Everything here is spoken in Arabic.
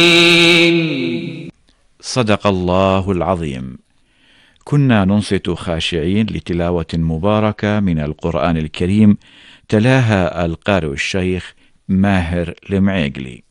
صدق الله العظيم. كنا ننصت خاشعين لتلاوة مباركة من القرآن الكريم، تلاها القارئ الشيخ ماهر المعيقلي.